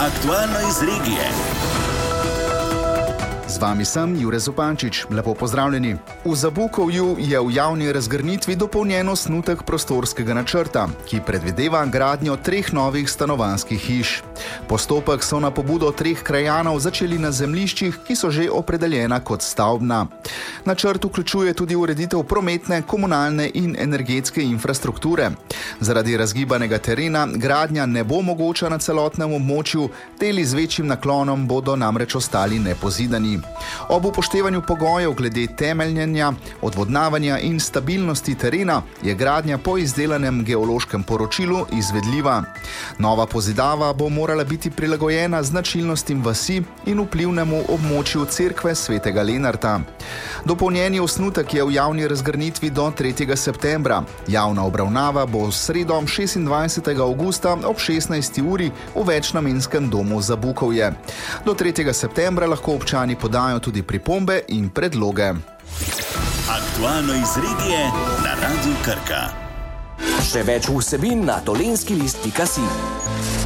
Aktualno iz regije. Z vami sem Jure Zupančič. Lepo pozdravljeni. V Zabukovju je v javni razgrnitvi dopolnjen osnutek prostorskega načrta, ki predvideva gradnjo 3 novih stanovanjskih hiš. Postopek so na pobudo 3 krajanov začeli na zemljiščih, ki so že opredeljena kot stavbna. Načrt vključuje tudi ureditev prometne, komunalne in energetske infrastrukture. Zaradi razgibanega terena gradnja ne bo mogoča na celotnem območju, deli z večjim naklonom bodo namreč ostali nepozidani. Ob upoštevanju pogojev glede temeljenja, odvodnavanja in stabilnosti terena je gradnja po izdelanem geološkem poročilu izvedljiva. Nova pozidava bo morala biti prilagojena značilnostim vasi in vplivnemu območju cerkve Svetega Lenarta. Dopolnjeni osnutek je v javni razgrnitvi do 3. septembra. Javna obravnava bo v sredo 26. avgusta ob 16. uri v večnamenskem domu Zabukovje. Do 3. septembra lahko občani podajo tudi pripombe in predloge. Aktualno iz regije na Radiu Krka. Še več vsebin na dolenskilist.si.